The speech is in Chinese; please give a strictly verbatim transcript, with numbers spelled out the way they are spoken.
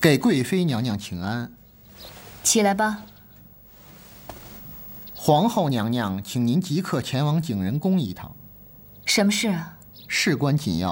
给贵妃娘娘请安。 起来吧。 皇后娘娘，请您即刻前往景仁宫一趟。 什么事啊？ 事关紧要。